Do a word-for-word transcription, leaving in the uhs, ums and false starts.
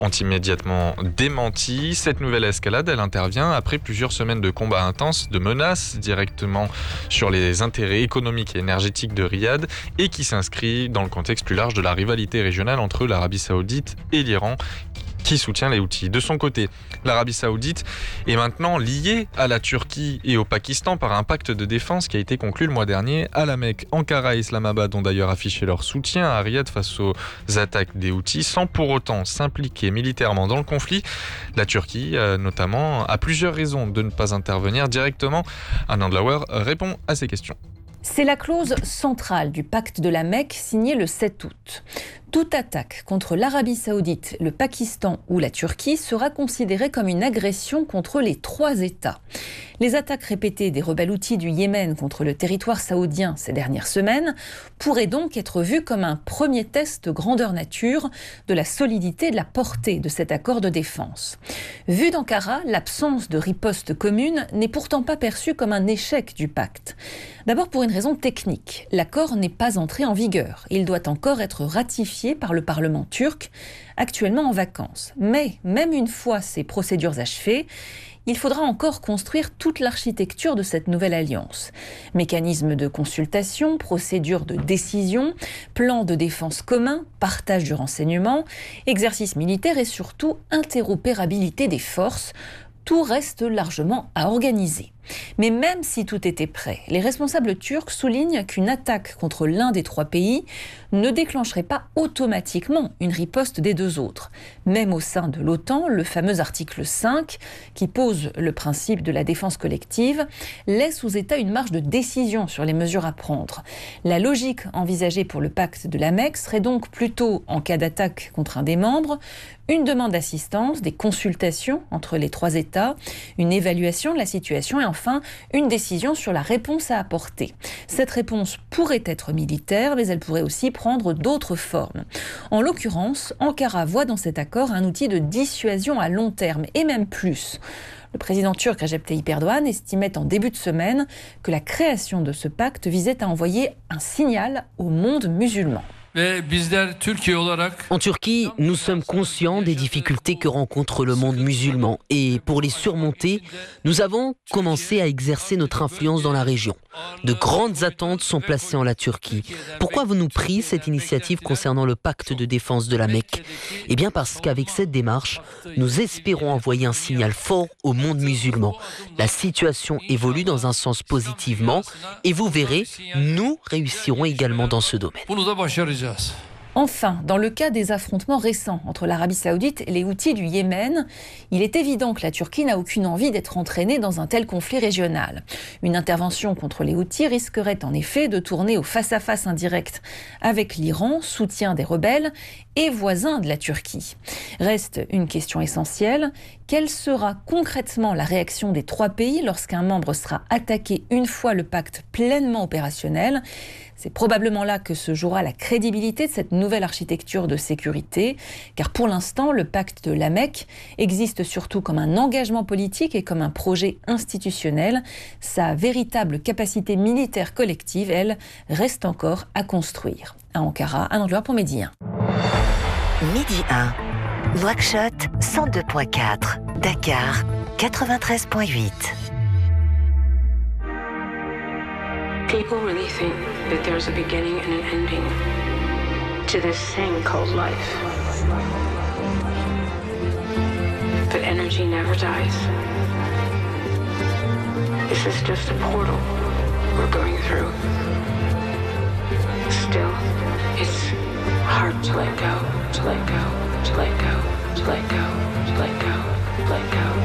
ont immédiatement démenti. Cette nouvelle escalade, elle intervient après plusieurs semaines de combats intenses, de menaces directement sur les intérêts économiques et énergétiques de Riyad et qui s'inscrit dans le contexte plus large de la rivalité régionale entre l'Arabie Saoudite et l'Iran qui soutient les Houthis. De son côté, l'Arabie Saoudite est maintenant liée à la Turquie et au Pakistan par un pacte de défense qui a été conclu le mois dernier à la Mecque. Ankara et Islamabad ont d'ailleurs affiché leur soutien à Riyad face aux attaques des Houthis sans pour autant s'impliquer militairement dans le conflit. La Turquie, euh, notamment, a plusieurs raisons de ne pas intervenir directement. Anand Lauer répond à ces questions. C'est la clause centrale du pacte de la Mecque signé le sept août. Toute attaque contre l'Arabie Saoudite, le Pakistan ou la Turquie sera considérée comme une agression contre les trois États. Les attaques répétées des rebelles houthis du Yémen contre le territoire saoudien ces dernières semaines pourraient donc être vues comme un premier test grandeur nature de la solidité et de la portée de cet accord de défense. Vu d'Ankara, l'absence de riposte commune n'est pourtant pas perçue comme un échec du pacte. D'abord pour une raison technique, l'accord n'est pas entré en vigueur. Il doit encore être ratifié par le Parlement turc, actuellement en vacances. Mais même une fois ces procédures achevées, il faudra encore construire toute l'architecture de cette nouvelle alliance. Mécanismes de consultation, procédures de décision, plans de défense communs, partage du renseignement, exercices militaires et surtout interopérabilité des forces. Tout reste largement à organiser. Mais même si tout était prêt, les responsables turcs soulignent qu'une attaque contre l'un des trois pays ne déclencherait pas automatiquement une riposte des deux autres. Même au sein de l'OTAN, le fameux article cinq, qui pose le principe de la défense collective, laisse aux États une marge de décision sur les mesures à prendre. La logique envisagée pour le pacte de la Mecque serait donc plutôt, en cas d'attaque contre un des membres, une demande d'assistance, des consultations entre les trois États, une évaluation de la situation et enfin une décision sur la réponse à apporter. Cette réponse pourrait être militaire, mais elle pourrait aussi prendre d'autres formes. En l'occurrence, Ankara voit dans cet accord un outil de dissuasion à long terme, et même plus. Le président turc Recep Tayyip Erdogan estimait en début de semaine que la création de ce pacte visait à envoyer un signal au monde musulman. En Turquie, nous sommes conscients des difficultés que rencontre le monde musulman et pour les surmonter, nous avons commencé à exercer notre influence dans la région. De grandes attentes sont placées en la Turquie. Pourquoi avons-nous pris cette initiative concernant le pacte de défense de la Mecque ? Eh bien parce qu'avec cette démarche, nous espérons envoyer un signal fort au monde musulman. La situation évolue dans un sens positivement et vous verrez, nous réussirons également dans ce domaine. Enfin, dans le cas des affrontements récents entre l'Arabie Saoudite et les Houthis du Yémen, il est évident que la Turquie n'a aucune envie d'être entraînée dans un tel conflit régional. Une intervention contre les Houthis risquerait en effet de tourner au face-à-face indirect avec l'Iran, soutien des rebelles et voisin de la Turquie. Reste une question essentielle, quelle sera concrètement la réaction des trois pays lorsqu'un membre sera attaqué une fois le pacte pleinement opérationnel ? C'est probablement là que se jouera la crédibilité de cette nouvelle architecture de sécurité, car pour l'instant, le pacte de la Mecque existe surtout comme un engagement politique et comme un projet institutionnel. Sa véritable capacité militaire collective, elle, reste encore à construire. À Ankara, un endroit pour Midi un. Midi un, Nouakchott cent deux virgule quatre, Dakar quatre-vingt-treize virgule huit. People really think that there's a beginning and an ending to this thing called life. But energy never dies. This is just a portal we're going through. Still, it's hard to let go, to let go, to let go, to let go, to let go, to let go.